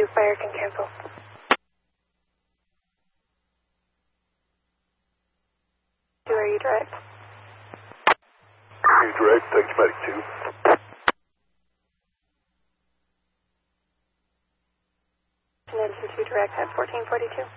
fire can cancel. Are you direct? Are you direct? Thanks, Medic 2. Engine 2 direct at 1442.